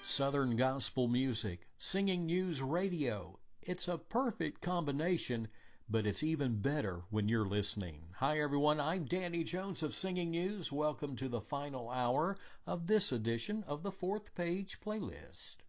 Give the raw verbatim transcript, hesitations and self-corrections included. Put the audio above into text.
Southern gospel music, singing news radio. It's a perfect combination, but it's even better when you're listening. Hi everyone, I'm Danny Jones of Singing News. Welcome to the final hour of this edition of the Fourth Page Playlist.